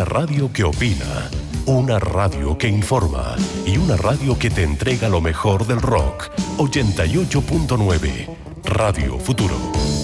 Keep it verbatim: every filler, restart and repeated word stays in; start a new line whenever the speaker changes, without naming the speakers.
Una radio que opina, una radio que informa y una radio que te entrega lo mejor del rock. ochenta y ocho punto nueve Radio Futuro.